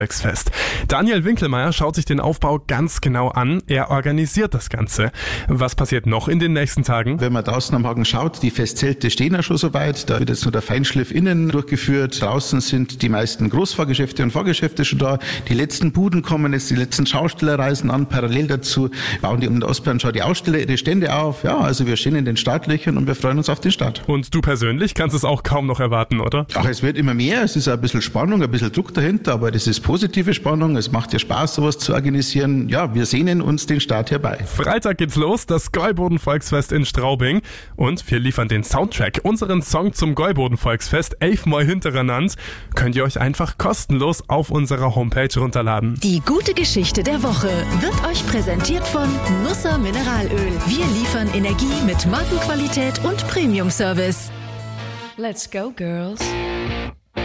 Volksfest. Daniel Winkelmeier schaut sich den Aufbau ganz genau an. Er organisiert das Ganze. Was passiert noch in den nächsten Tagen? Wenn man draußen am Hagen schaut, die Festzelte stehen ja schon soweit. Da wird jetzt nur der Feinschliff innen durchgeführt. Draußen sind die meisten Großfahrgeschäfte und Fahrgeschäfte schon da. Die letzten Buden kommen jetzt, die letzten Schausteller reisen an. Parallel dazu bauen die um den Ostplan schon die Aussteller ihre Stände auf. Ja, also wir stehen in den Startlöchern und wir freuen uns auf den Start. Und du persönlich kannst es auch kaum noch erwarten, oder? Ach, es wird immer mehr. Es ist ein bisschen Spannung, ein bisschen Druck dahinter, aber das ist positive Spannung. Es macht ja Spaß, sowas zu organisieren. Ja, wir sehnen uns den Start herbei. Freitag geht's los, das Gäuboden Volksfest in Straubing. Und wir liefern den Soundtrack, unseren Song zum Gäuboden Volksfest, 11 Mal hintereinander. Könnt ihr euch einfach kostenlos auf unserer Homepage runterladen. Die gute Geschichte der Woche wird euch präsentiert von Nusser Mineralöl. Wir liefern Energie mit Markenqualität und Premium-Service. Let's go, girls.